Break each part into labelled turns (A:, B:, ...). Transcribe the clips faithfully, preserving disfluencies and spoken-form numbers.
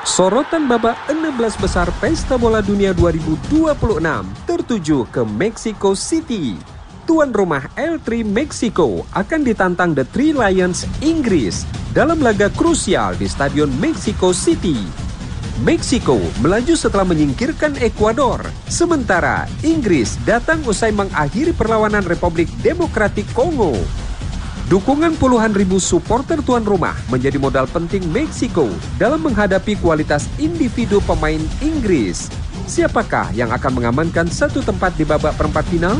A: Sorotan babak enam belas besar Pesta Bola Dunia dua ribu dua puluh enam tertuju ke Mexico City. Tuan rumah L tiga Meksiko akan ditantang The Three Lions Inggris dalam laga krusial di Stadion Mexico City. Meksiko melaju setelah menyingkirkan Ekuador, sementara Inggris datang usai mengakhiri perlawanan Republik Demokratik Kongo. Dukungan puluhan ribu supporter tuan rumah menjadi modal penting Meksiko dalam menghadapi kualitas individu pemain Inggris. Siapakah yang akan mengamankan satu tempat di babak perempat final?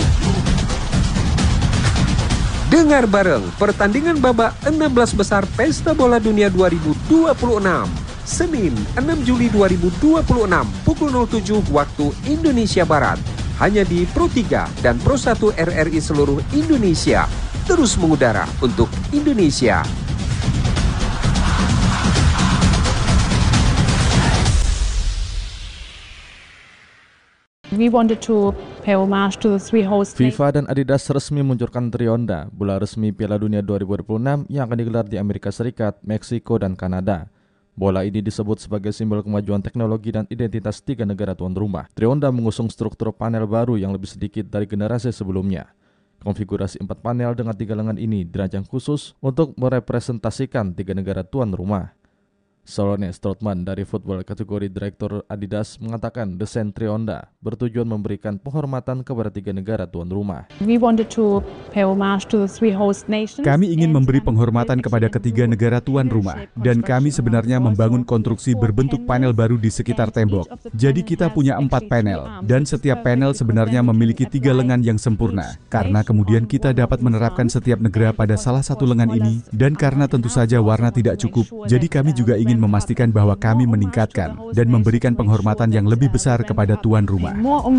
A: Dengar bareng pertandingan babak enam belas besar Pesta Bola Dunia dua ribu dua puluh enam. Senin enam Juli dua ribu dua puluh enam pukul nol tujuh waktu Indonesia Barat. Hanya di Pro tiga dan Pro satu R R I seluruh Indonesia. Terus mengudara untuk Indonesia.
B: We wanted to pay homage to the three host
C: FIFA dan Adidas resmi meluncurkan Trionda, bola resmi Piala Dunia dua ribu dua puluh enam yang akan digelar di Amerika Serikat, Meksiko, dan Kanada. Bola ini disebut sebagai simbol kemajuan teknologi dan identitas tiga negara tuan rumah. Trionda mengusung struktur panel baru yang lebih sedikit dari generasi sebelumnya. Konfigurasi empat panel dengan tiga lengan ini dirancang khusus untuk merepresentasikan tiga negara tuan rumah. Solone Strootman dari football kategori Direktur Adidas mengatakan desain Trionda bertujuan memberikan penghormatan kepada tiga negara tuan rumah.
B: We wanted to pay homage to the three host nations.
D: Kami ingin memberi penghormatan kepada ketiga negara tuan rumah dan kami sebenarnya membangun konstruksi berbentuk panel baru di sekitar tembok. Jadi kita punya empat panel dan setiap panel sebenarnya memiliki tiga lengan yang sempurna. Karena kemudian kita dapat menerapkan setiap negara pada salah satu lengan ini dan karena tentu saja warna tidak cukup, jadi kami juga ingin memastikan bahwa kami meningkatkan dan memberikan penghormatan yang lebih besar kepada tuan rumah.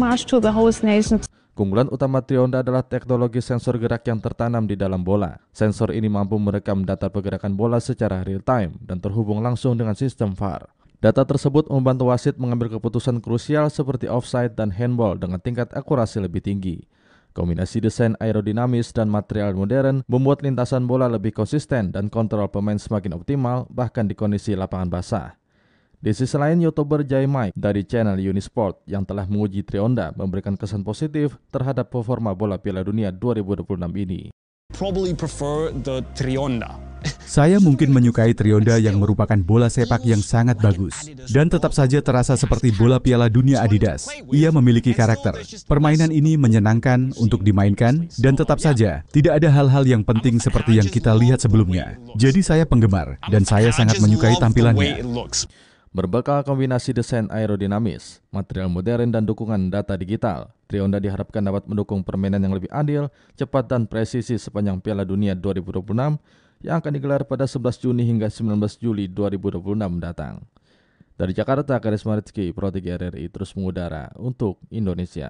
C: Keunggulan utama Trionda adalah teknologi sensor gerak yang tertanam di dalam bola. Sensor ini mampu merekam data pergerakan bola secara real time dan terhubung langsung dengan sistem V A R. Data tersebut membantu wasit mengambil keputusan krusial seperti offside dan handball dengan tingkat akurasi lebih tinggi. Kombinasi desain aerodinamis dan material modern membuat lintasan bola lebih konsisten dan kontrol pemain semakin optimal bahkan di kondisi lapangan basah. Di sisi lain, YouTuber Jay Mike dari channel Unisport yang telah menguji Trionda memberikan kesan positif terhadap performa bola Piala Dunia dua ribu dua puluh enam ini.
E: Probably prefer the Trionda.
D: Saya mungkin menyukai Trionda yang merupakan bola sepak yang sangat bagus dan tetap saja terasa seperti bola Piala Dunia Adidas. Ia memiliki karakter. Permainan ini menyenangkan untuk dimainkan dan tetap saja tidak ada hal-hal yang penting seperti yang kita lihat sebelumnya. Jadi saya penggemar dan saya sangat menyukai tampilannya.
C: Berbekal kombinasi desain aerodinamis, material modern dan dukungan data digital, Trionda diharapkan dapat mendukung permainan yang lebih adil, cepat dan presisi sepanjang Piala Dunia dua ribu dua puluh enam yang akan digelar pada sebelas Juni hingga sembilan belas Juli dua ribu dua puluh enam mendatang. Dari Jakarta, Karisma Rizky, Pro tiga R R I terus mengudara untuk Indonesia.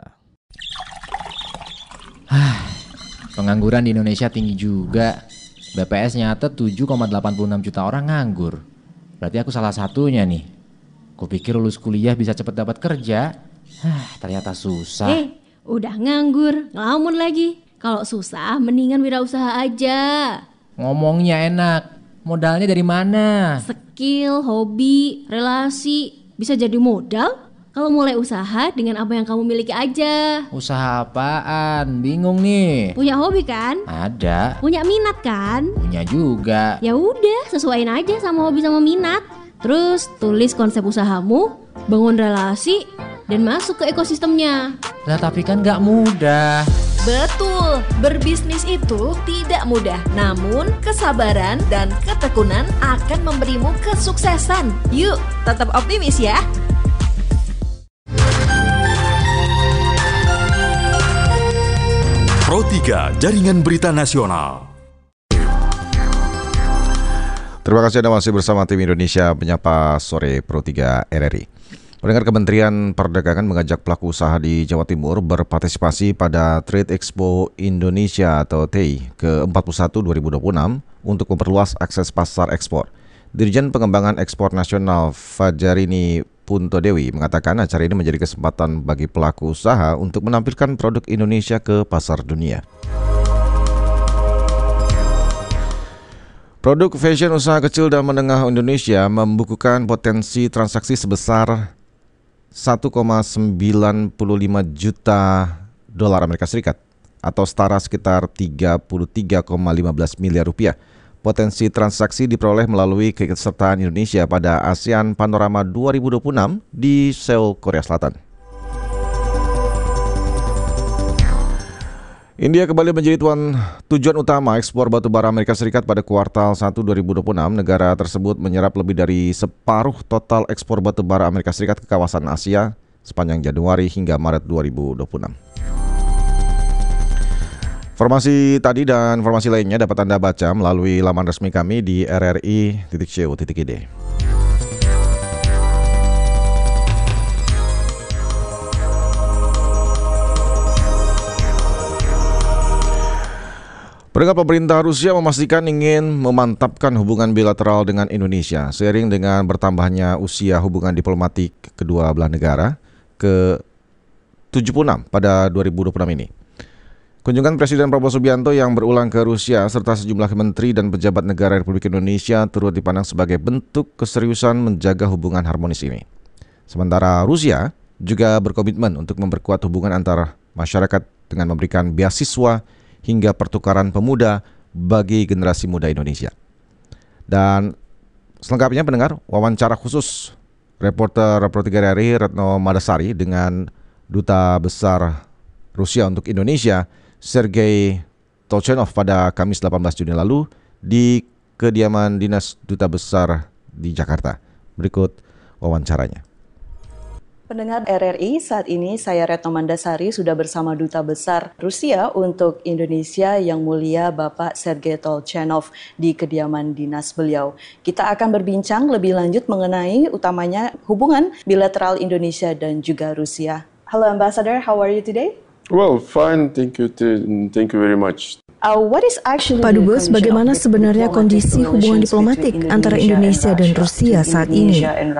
F: Pengangguran di Indonesia tinggi juga. B P S nyata tujuh koma delapan puluh enam juta orang nganggur. Berarti aku salah satunya nih. Kupikir lulus kuliah bisa cepat dapat kerja. Hah, ternyata susah.
G: Eh, udah nganggur, ngelamun lagi. Kalau susah, mendingan wirausaha aja.
F: Ngomongnya enak, modalnya dari mana?
G: Skill, hobi, relasi, bisa jadi modal kalau mulai usaha dengan apa yang kamu miliki aja.
F: Usaha apaan? Bingung nih.
G: Punya hobi kan?
F: Ada.
G: Punya minat kan?
F: Punya juga.
G: Ya udah, sesuaiin aja sama hobi sama minat. Terus tulis konsep usahamu, bangun relasi, dan masuk ke ekosistemnya.
F: Lah tapi kan gak mudah.
H: Betul, berbisnis itu tidak mudah. Namun kesabaran dan ketekunan akan memberimu kesuksesan. Yuk, tetap optimis ya.
I: Pro tiga, Jaringan Berita Nasional.
J: Terima kasih Anda masih bersama tim Indonesia Menyapa Sore Pro tiga R R I. Pendengar, Kementerian Perdagangan mengajak pelaku usaha di Jawa Timur berpartisipasi pada Trade Expo Indonesia atau T E I ke empat puluh satu dua ribu dua puluh enam untuk memperluas akses pasar ekspor. Dirjen Pengembangan Ekspor Nasional Fajarini Puntodewi mengatakan acara ini menjadi kesempatan bagi pelaku usaha untuk menampilkan produk Indonesia ke pasar dunia. Produk fashion usaha kecil dan menengah Indonesia membukukan potensi transaksi sebesar satu koma sembilan lima juta dolar Amerika Serikat atau setara sekitar tiga puluh tiga koma lima belas miliar rupiah. Potensi transaksi diperoleh melalui keikutsertaan Indonesia pada ASEAN Panorama dua ribu dua puluh enam di Seoul, Korea Selatan. India kembali menjadi tuan tujuan utama ekspor batubara Amerika Serikat pada kuartal satu dua ribu dua puluh enam. Negara tersebut menyerap lebih dari separuh total ekspor batubara Amerika Serikat ke kawasan Asia sepanjang Januari hingga Maret dua ribu dua puluh enam. Informasi tadi dan informasi lainnya dapat Anda baca melalui laman resmi kami di r r i titik co titik i d. Pendengar, pemerintah Rusia memastikan ingin memantapkan hubungan bilateral dengan Indonesia seiring dengan bertambahnya usia hubungan diplomatik kedua belah negara ke tujuh puluh enam pada dua ribu dua puluh enam ini. Kunjungan Presiden Prabowo Subianto yang berulang ke Rusia serta sejumlah menteri dan pejabat negara Republik Indonesia turut dipandang sebagai bentuk keseriusan menjaga hubungan harmonis ini. Sementara Rusia juga berkomitmen untuk memperkuat hubungan antar masyarakat dengan memberikan beasiswa hingga pertukaran pemuda bagi generasi muda Indonesia. Dan selengkapnya pendengar, wawancara khusus reporter Pro tiga R R I Retno Madasari dengan Duta Besar Rusia untuk Indonesia Sergei Tolchenov pada Kamis delapan belas Juni lalu di kediaman Dinas Duta Besar di Jakarta. Berikut wawancaranya.
K: Pendengar R R I, saat ini saya Retno Mandasari sudah bersama Duta Besar Rusia untuk Indonesia yang mulia Bapak Sergei Tolchenov di kediaman dinas beliau. Kita akan berbincang lebih lanjut mengenai utamanya hubungan bilateral Indonesia dan juga Rusia. Hello Ambassador, how are you today?
L: Well, fine, thank you, thank you very much.
K: Uh, Pak Dubes, bagaimana sebenarnya kondisi hubungan diplomatik antara Indonesia dan Rusia saat ini?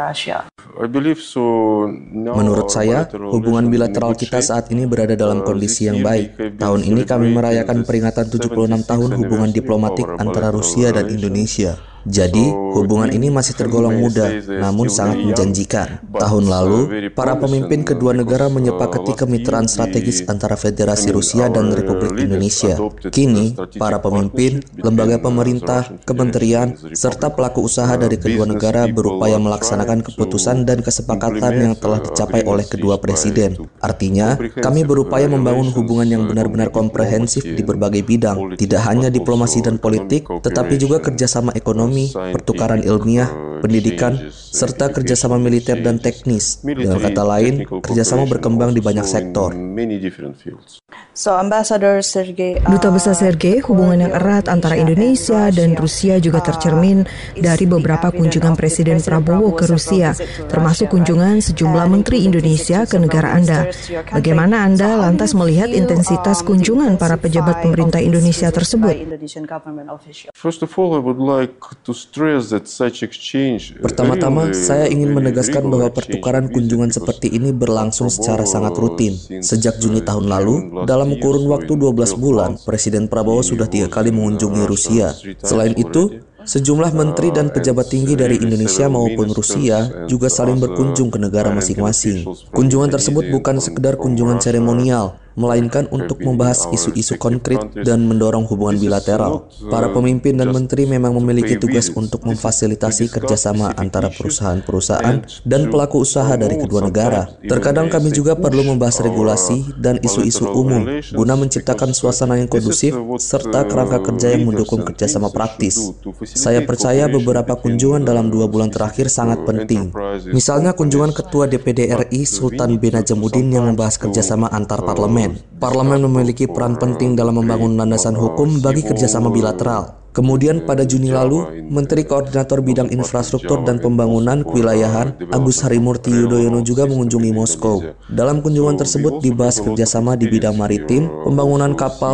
M: Menurut saya, hubungan bilateral kita saat ini berada dalam kondisi yang baik. Tahun ini kami merayakan peringatan tujuh puluh enam tahun hubungan diplomatik antara Rusia dan Indonesia. Jadi, hubungan ini masih tergolong muda, namun sangat menjanjikan. Tahun lalu, para pemimpin kedua negara menyepakati kemitraan strategis antara Federasi Rusia dan Republik Indonesia. Kini, para pemimpin, lembaga pemerintah, kementerian, serta pelaku usaha dari kedua negara berupaya melaksanakan keputusan dan kesepakatan yang telah dicapai oleh kedua presiden. Artinya, kami berupaya membangun hubungan yang benar-benar komprehensif di berbagai bidang, tidak hanya diplomasi dan politik, tetapi juga kerjasama ekonomi, pertukaran ilmiah, pendidikan, serta kerjasama militer dan teknis. Dengan kata lain, kerjasama berkembang di banyak sektor.
K: So, Ambassador Sergei, uh, Duta Besar Sergei, hubungan yang erat antara Indonesia dan Rusia juga tercermin dari beberapa kunjungan Presiden Prabowo ke Rusia, termasuk kunjungan sejumlah menteri Indonesia ke negara Anda. Bagaimana Anda lantas melihat intensitas kunjungan para pejabat pemerintah Indonesia tersebut?
M: Pertama-tama, saya ingin menegaskan bahwa pertukaran kunjungan seperti ini berlangsung secara sangat rutin. Sejak Juni tahun lalu, dalam kurun waktu dua belas bulan, Presiden Prabowo sudah tiga kali mengunjungi Rusia. Selain itu, sejumlah menteri dan pejabat tinggi dari Indonesia maupun Rusia juga saling berkunjung ke negara masing-masing. Kunjungan tersebut bukan sekedar kunjungan seremonial, melainkan untuk membahas isu-isu konkret dan mendorong hubungan bilateral. Para pemimpin dan menteri memang memiliki tugas untuk memfasilitasi kerjasama antara perusahaan-perusahaan dan pelaku usaha dari kedua negara. Terkadang kami juga perlu membahas regulasi dan isu-isu umum guna menciptakan suasana yang kondusif serta kerangka kerja yang mendukung kerjasama praktis. Saya percaya beberapa kunjungan dalam dua bulan terakhir sangat penting. Misalnya kunjungan Ketua D P D R I Sultan B Najamuddin yang membahas kerjasama antar parlemen. Parlemen memiliki peran penting dalam membangun landasan hukum bagi kerjasama bilateral. Kemudian pada Juni lalu, Menteri Koordinator Bidang Infrastruktur dan Pembangunan Kewilayahan Agus Harimurti Yudhoyono juga mengunjungi Moskow. Dalam kunjungan tersebut dibahas kerjasama di bidang maritim, pembangunan kapal,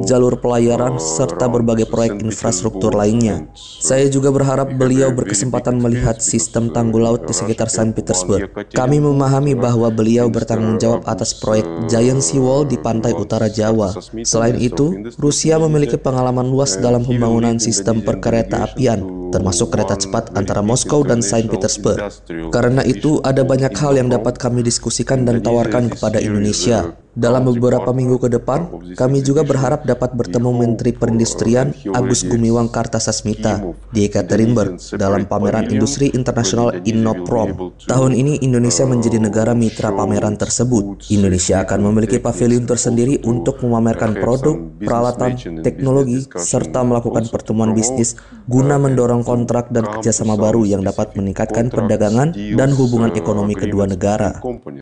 M: jalur pelayaran, serta berbagai proyek infrastruktur lainnya. Saya juga berharap beliau berkesempatan melihat sistem tanggul laut di sekitar Saint Petersburg. Kami memahami bahwa beliau bertanggung jawab atas proyek Giant Seawall di pantai utara Jawa. Selain itu, Rusia memiliki pengalaman luas dalam pembangunan sistem perkereta apian, termasuk kereta cepat antara Moskow dan Saint Petersburg. Karena itu, ada banyak hal yang dapat kami diskusikan dan tawarkan kepada Indonesia. Dalam beberapa minggu ke depan, kami juga berharap dapat bertemu Menteri Perindustrian Agus Gumiwang Kartasasmita di Ekaterinburg dalam pameran industri internasional Innoprom. Tahun ini Indonesia menjadi negara mitra pameran tersebut. Indonesia akan memiliki pavilion tersendiri untuk memamerkan produk, peralatan, teknologi, serta melakukan pertemuan bisnis guna mendorong kontrak dan kerjasama baru yang dapat meningkatkan perdagangan dan hubungan ekonomi kedua negara.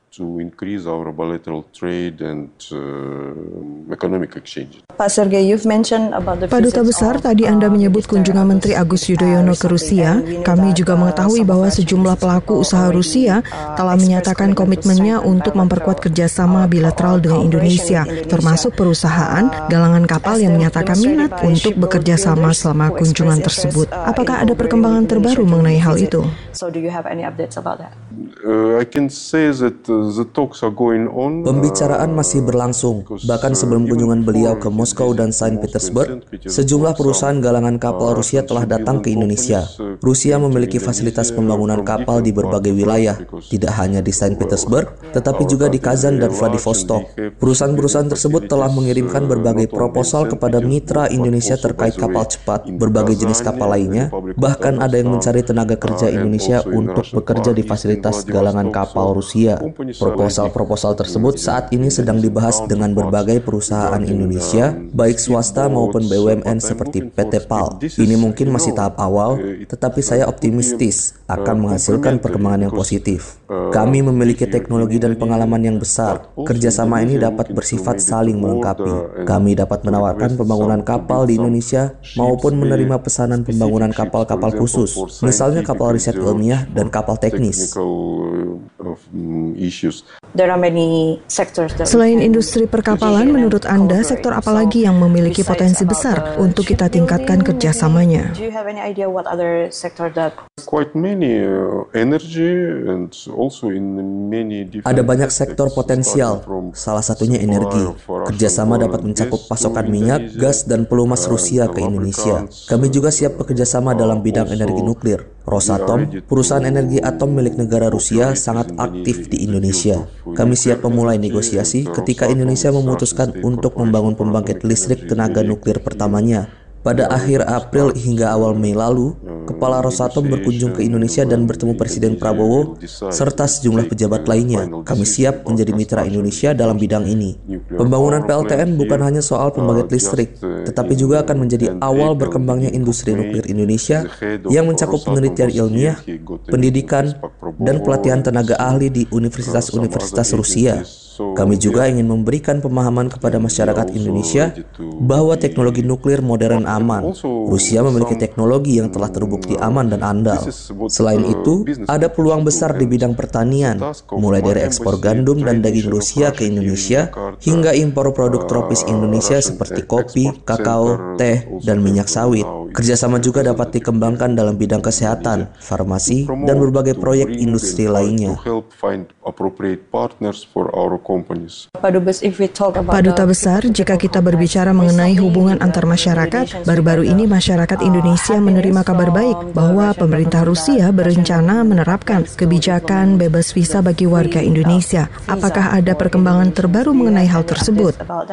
L: And, uh, economic exchange.
K: Pak Sergei, you've mentioned about the Pak Duta Besar, tadi Anda menyebut kunjungan Menteri Agus Yudhoyono ke Rusia. Kami juga mengetahui bahwa sejumlah pelaku usaha Rusia telah menyatakan komitmennya untuk memperkuat kerjasama bilateral dengan Indonesia, termasuk perusahaan galangan kapal yang menyatakan minat untuk bekerja sama selama kunjungan tersebut. Apakah ada perkembangan terbaru mengenai hal itu? So do you have any updates about that?
L: Uh, I can say that uh, the talks are going on.
M: Pembicaraan masih berlangsung. Bahkan sebelum kunjungan beliau ke Moskow dan Saint Petersburg, sejumlah perusahaan galangan kapal Rusia telah datang ke Indonesia. Rusia memiliki fasilitas pembangunan kapal di berbagai wilayah, tidak hanya di Saint Petersburg, tetapi juga di Kazan dan Vladivostok. Perusahaan-perusahaan tersebut telah mengirimkan berbagai proposal kepada mitra Indonesia terkait kapal cepat, berbagai jenis kapal lainnya, bahkan ada yang mencari tenaga kerja Indonesia untuk bekerja di fasilitas galangan kapal Rusia. Proposal-proposal tersebut saat ini sedang dibahas dengan berbagai perusahaan Indonesia, baik swasta maupun B U M N seperti P T PAL. Ini mungkin masih tahap awal, tetapi saya optimistis akan menghasilkan perkembangan yang positif. Kami memiliki teknologi dan pengalaman yang besar. Kerjasama ini dapat bersifat saling melengkapi. Kami dapat menawarkan pembangunan kapal di Indonesia maupun menerima pesanan pembangunan kapal-kapal khusus, misalnya kapal riset ilmiah dan kapal teknis.
K: Selain industri perkapalan, menurut Anda, sektor apa lagi yang memiliki potensi besar untuk kita tingkatkan kerjasamanya?
M: Ada banyak sektor potensial, salah satunya energi. Kerjasama dapat mencakup pasokan minyak, gas, dan pelumas Rusia ke Indonesia. Kami juga siap bekerjasama dalam bidang energi nuklir. Rosatom, perusahaan energi atom milik negara Rusia, sangat aktif di Indonesia. Kami siap memulai negosiasi ketika Indonesia memutuskan untuk membangun pembangkit listrik tenaga nuklir pertamanya. Pada akhir April hingga awal Mei lalu, Kepala Rosatom berkunjung ke Indonesia dan bertemu Presiden Prabowo serta sejumlah pejabat lainnya. Kami siap menjadi mitra Indonesia dalam bidang ini. Pembangunan P L T N bukan hanya soal pembangkit listrik, tetapi juga akan menjadi awal berkembangnya industri nuklir Indonesia yang mencakup penelitian ilmiah, pendidikan, dan pelatihan tenaga ahli di universitas-universitas Rusia. Kami juga ingin memberikan pemahaman kepada masyarakat Indonesia bahwa teknologi nuklir modern aman. Rusia memiliki teknologi yang telah terbukti aman dan andal. Selain itu, ada peluang besar di bidang pertanian, mulai dari ekspor gandum dan daging Rusia ke Indonesia hingga impor produk tropis Indonesia seperti kopi, kakao, teh, dan minyak sawit. Kerjasama juga dapat dikembangkan dalam bidang kesehatan, farmasi, dan berbagai proyek industri lainnya.
K: Pak Duta Besar, jika kita berbicara mengenai hubungan antar masyarakat, baru-baru ini masyarakat Indonesia menerima kabar baik bahwa pemerintah Rusia berencana menerapkan kebijakan bebas visa bagi warga Indonesia. Apakah ada perkembangan terbaru mengenai hal tersebut?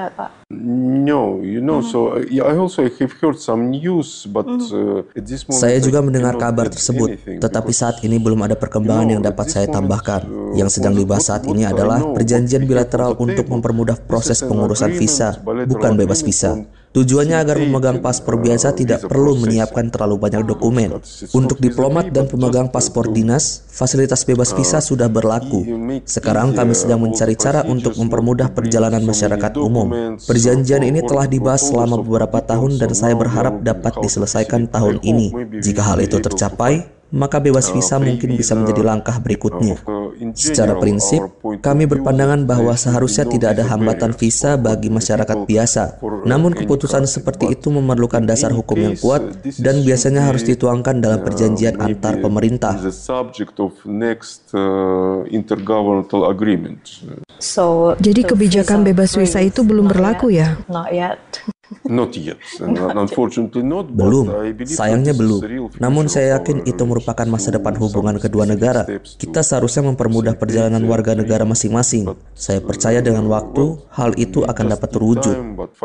M: Saya juga mendengar kabar tersebut, tetapi saat ini belum ada perkembangan yang dapat saya tambahkan. Yang sedang dibahas saat ini adalah perjanjian bilateral untuk mempermudah proses pengurusan visa, bukan bebas visa. Tujuannya agar pemegang paspor biasa tidak perlu menyiapkan terlalu banyak dokumen. Untuk diplomat dan pemegang paspor dinas, fasilitas bebas visa sudah berlaku. Sekarang kami sedang mencari cara untuk mempermudah perjalanan masyarakat umum. Perjanjian ini telah dibahas selama beberapa tahun dan saya berharap dapat diselesaikan tahun ini. Jika hal itu tercapai, maka bebas visa mungkin bisa menjadi langkah berikutnya. Secara prinsip, kami berpandangan bahwa seharusnya tidak ada hambatan visa bagi masyarakat biasa. Namun keputusan seperti itu memerlukan dasar hukum yang kuat dan biasanya harus dituangkan dalam perjanjian antar pemerintah.
K: Jadi kebijakan bebas visa itu belum berlaku ya?
L: Not yet. Unfortunately not.
M: Belum, sayangnya belum. Namun saya yakin itu merupakan masa depan hubungan kedua negara. Kita seharusnya mempermudah perjalanan warga negara masing-masing. Saya percaya dengan waktu, hal itu akan dapat terwujud.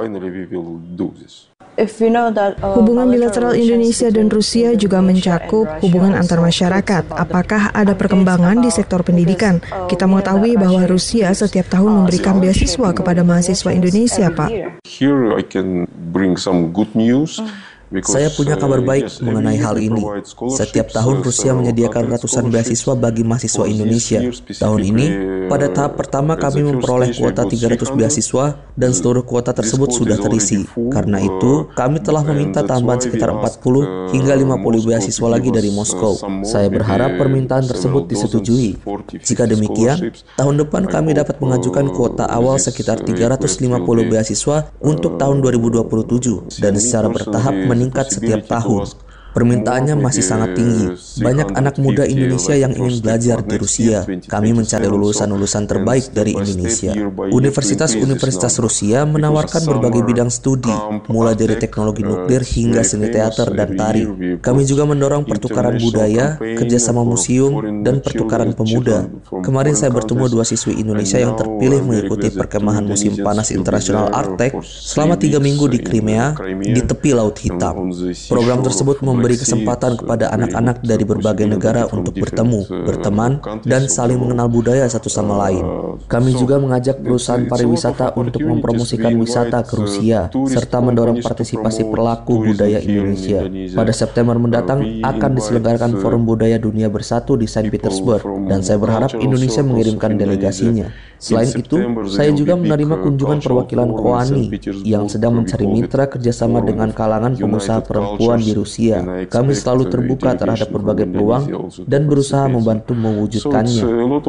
K: Hubungan bilateral Indonesia dan Rusia juga mencakup hubungan antar masyarakat. Apakah ada perkembangan di sektor pendidikan? Kita mengetahui bahwa Rusia setiap tahun memberikan beasiswa kepada mahasiswa Indonesia, Pak.
L: Here I can bring some good news.
M: Saya punya kabar baik mengenai hal ini. Setiap tahun Rusia menyediakan ratusan beasiswa bagi mahasiswa Indonesia. Tahun ini, pada tahap pertama kami memperoleh kuota tiga ratus beasiswa dan seluruh kuota tersebut sudah terisi. Karena itu, kami telah meminta tambahan sekitar empat puluh hingga lima puluh beasiswa lagi dari Moskow. Saya berharap permintaan tersebut disetujui. Jika demikian, tahun depan kami dapat mengajukan kuota awal sekitar tiga ratus lima puluh beasiswa untuk tahun dua ribu dua puluh tujuh dan secara bertahap meningkat setiap tahun. Permintaannya masih sangat tinggi. Banyak anak muda Indonesia yang ingin belajar di Rusia. Kami mencari lulusan-lulusan terbaik dari Indonesia. Universitas-universitas Rusia menawarkan berbagai bidang studi, mulai dari teknologi nuklir hingga seni teater dan tari. Kami juga mendorong pertukaran budaya, kerjasama museum, dan pertukaran pemuda. Kemarin saya bertemu dua siswi Indonesia yang terpilih mengikuti perkemahan musim panas internasional Arctic selama tiga minggu di Crimea, di tepi Laut Hitam. Program tersebut memberi memberi kesempatan kepada anak-anak dari berbagai negara untuk bertemu, berteman, dan saling mengenal budaya satu sama lain. Kami juga mengajak perusahaan pariwisata untuk mempromosikan wisata ke Rusia, serta mendorong partisipasi pelaku budaya Indonesia. Pada September mendatang akan diselenggarakan Forum Budaya Dunia Bersatu di Saint Petersburg, dan saya berharap Indonesia mengirimkan delegasinya. Selain itu, saya juga menerima kunjungan perwakilan Koani yang sedang mencari mitra kerjasama dengan kalangan pengusaha perempuan di Rusia. Kami selalu terbuka terhadap berbagai peluang dan berusaha membantu mewujudkannya.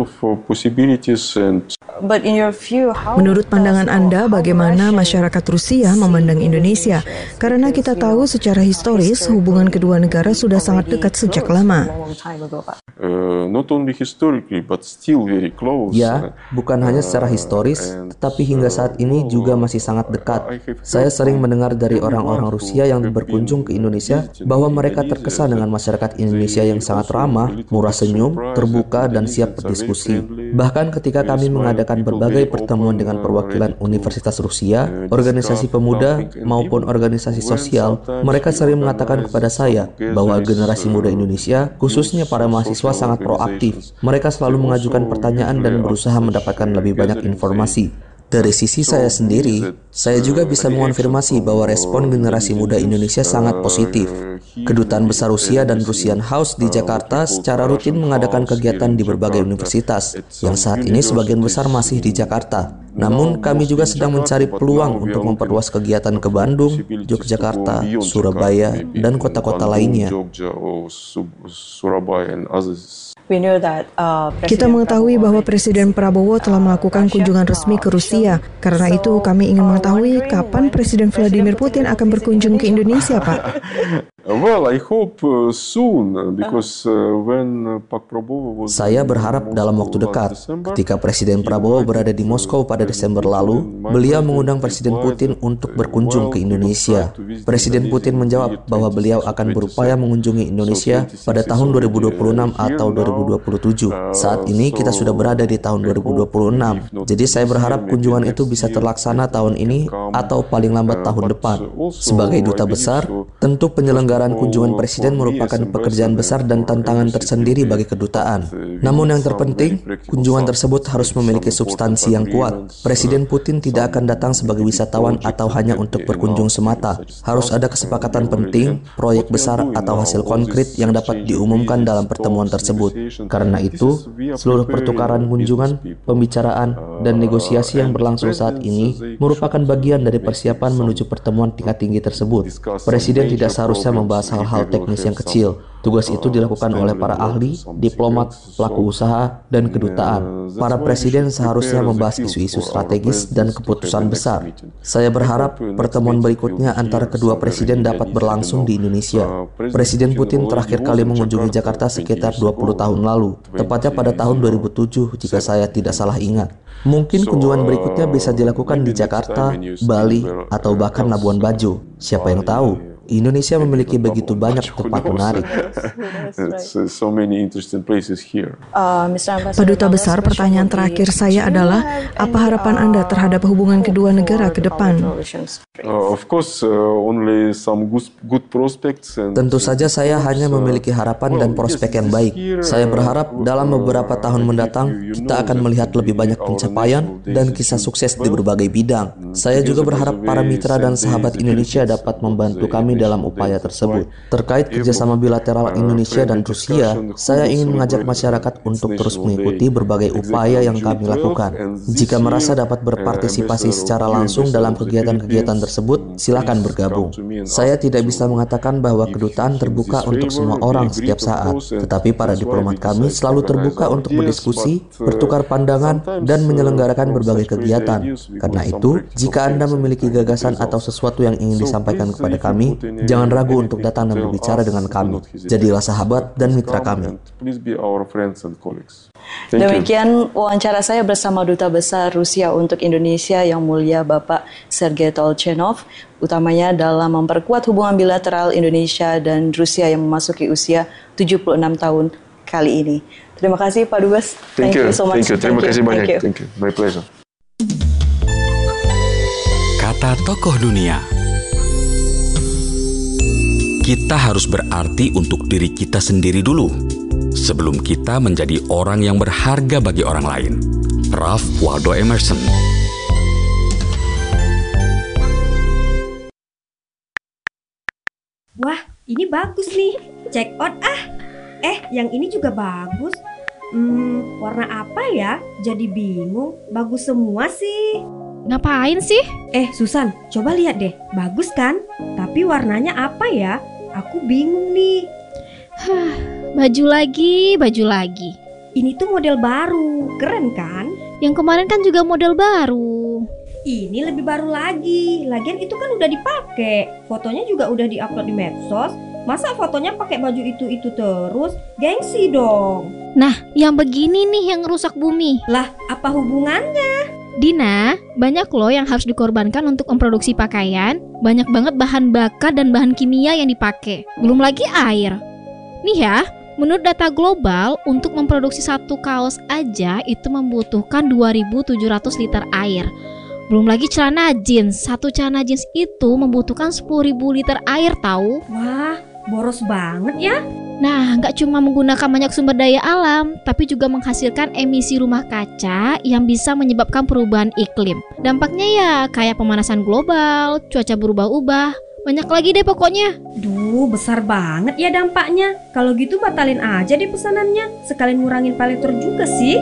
K: Menurut pandangan Anda, bagaimana masyarakat Rusia memandang Indonesia? Karena kita tahu secara historis hubungan kedua negara sudah sangat dekat sejak lama.
M: Ya, bukan hanya secara historis, tetapi hingga saat ini juga masih sangat dekat. Saya sering mendengar dari orang-orang Rusia yang berkunjung ke Indonesia bahwa mereka terkesan dengan masyarakat Indonesia yang sangat ramah, murah senyum, terbuka, dan siap berdiskusi. Bahkan ketika kami mengadakan berbagai pertemuan dengan perwakilan Universitas Rusia, organisasi pemuda, maupun organisasi sosial, mereka sering mengatakan kepada saya bahwa generasi muda Indonesia, khususnya para mahasiswa, sangat proaktif. Mereka selalu mengajukan pertanyaan dan berusaha mendapatkan lebih banyak informasi. Dari sisi saya sendiri, saya juga bisa mengonfirmasi bahwa respon generasi muda Indonesia sangat positif. Kedutaan Besar Rusia dan Russian House di Jakarta secara rutin mengadakan kegiatan di berbagai universitas, yang saat ini sebagian besar masih di Jakarta. Namun, kami juga sedang mencari peluang untuk memperluas kegiatan ke Bandung, Yogyakarta, Surabaya, dan kota-kota lainnya.
K: Kita mengetahui bahwa Presiden Prabowo telah melakukan kunjungan resmi ke Rusia. Karena itu, kami ingin mengetahui kapan Presiden Vladimir Putin akan berkunjung ke Indonesia, Pak.
M: Saya berharap dalam waktu dekat, ketika Presiden Prabowo berada di Moskow pada Desember lalu, beliau mengundang Presiden Putin untuk berkunjung ke Indonesia. Presiden Putin menjawab bahwa beliau akan berupaya mengunjungi Indonesia pada tahun dua ribu dua puluh enam atau dua ribu dua puluh tujuh. Saat ini kita sudah berada di tahun dua ribu dua puluh enam. Jadi saya berharap kunjungan itu bisa terlaksana tahun ini atau paling lambat tahun depan. Sebagai duta besar, tentu penyelenggaraan kunjungan presiden merupakan pekerjaan besar dan tantangan tersendiri bagi kedutaan. Namun yang terpenting, kunjungan tersebut harus memiliki substansi yang kuat. Presiden Putin tidak akan datang sebagai wisatawan atau hanya untuk berkunjung semata. Harus ada kesepakatan penting, proyek besar atau hasil konkret yang dapat diumumkan dalam pertemuan tersebut. Karena itu, seluruh pertukaran kunjungan, pembicaraan, dan negosiasi yang berlangsung saat ini merupakan bagian dari persiapan menuju pertemuan tingkat tinggi tersebut. Presiden tidak seharusnya membahas hal-hal teknis yang kecil. Tugas itu dilakukan oleh para ahli, diplomat, pelaku usaha, dan kedutaan. Para presiden seharusnya membahas isu-isu strategis dan keputusan besar. Saya berharap pertemuan berikutnya antara kedua presiden dapat berlangsung di Indonesia. Presiden Putin terakhir kali mengunjungi Jakarta sekitar dua puluh tahun lalu, tepatnya pada tahun dua ribu tujuh jika saya tidak salah ingat. Mungkin kunjungan berikutnya bisa dilakukan di Jakarta, Bali, atau bahkan Labuan Bajo. Siapa yang tahu? Indonesia memiliki begitu banyak tempat menarik.
K: Pak Duta Besar, pertanyaan terakhir saya adalah, apa harapan Anda terhadap hubungan kedua negara ke depan?
M: Tentu saja saya hanya memiliki harapan dan prospek yang baik. Saya berharap dalam beberapa tahun mendatang, kita akan melihat lebih banyak pencapaian dan kisah sukses di berbagai bidang. Saya juga berharap para mitra dan sahabat Indonesia dapat membantu kami dalam upaya tersebut. Terkait kerjasama bilateral Indonesia dan Rusia, saya ingin mengajak masyarakat untuk terus mengikuti berbagai upaya yang kami lakukan. Jika merasa dapat berpartisipasi secara langsung dalam kegiatan-kegiatan tersebut, silakan bergabung. Saya tidak bisa mengatakan bahwa kedutaan terbuka untuk semua orang setiap saat, tetapi para diplomat kami selalu terbuka untuk berdiskusi, bertukar pandangan, dan menyelenggarakan berbagai kegiatan. Karena itu, jika Anda memiliki gagasan atau sesuatu yang ingin disampaikan kepada kami, jangan ragu untuk datang dan berbicara dengan kami. Jadilah sahabat dan mitra kami.
N: Demikian wawancara saya bersama Duta Besar Rusia untuk Indonesia yang mulia Bapak Sergei Tolchenov, utamanya dalam memperkuat hubungan bilateral Indonesia dan Rusia yang memasuki usia tujuh puluh enam tahun kali ini. Terima kasih Pak Dubes.
L: Thank, Thank you so much.
N: Thank you.
L: Terima
N: Thank
L: kasih
N: you.
L: banyak.
N: Thank you.
L: Thank you. My pleasure.
I: Kata tokoh dunia. Kita harus berarti untuk diri kita sendiri dulu, sebelum kita menjadi orang yang berharga bagi orang lain. Ralph Waldo Emerson.
O: Wah, ini bagus nih. Check out ah. Eh, yang ini juga bagus. Hmm, warna apa ya? Jadi bingung. Bagus semua sih.
B: Ngapain sih?
O: Eh, Susan, coba lihat deh. Bagus kan? Tapi warnanya apa ya? Aku bingung nih.
B: Hah, baju lagi, baju lagi.
O: Ini tuh model baru, keren kan?
B: Yang kemarin kan juga model baru.
O: Ini lebih baru lagi. Lagian itu kan udah dipakai. Fotonya juga udah diupload di medsos. Masa fotonya pakai baju itu-itu terus? Gengsi dong.
B: Nah, yang begini nih yang rusak bumi.
O: Lah, apa hubungannya?
B: Dina, banyak loh yang harus dikorbankan untuk memproduksi pakaian. Banyak banget bahan bakar dan bahan kimia yang dipakai. Belum lagi air. Nih ya, menurut data global, untuk memproduksi satu kaos aja itu membutuhkan dua ribu tujuh ratus liter air. Belum lagi celana jeans. Satu celana jeans itu membutuhkan sepuluh ribu liter air tahu.
O: Wah, boros banget ya.
B: Nah, nggak cuma menggunakan banyak sumber daya alam, tapi juga menghasilkan emisi rumah kaca yang bisa menyebabkan perubahan iklim. Dampaknya ya kayak pemanasan global, cuaca berubah-ubah, banyak lagi deh pokoknya.
O: Duh, besar banget ya dampaknya. Kalau gitu batalin aja deh pesanannya, sekalian ngurangin pay later juga sih.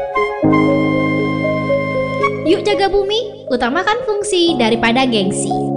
B: Yuk jaga bumi, utamakan fungsi daripada gengsi.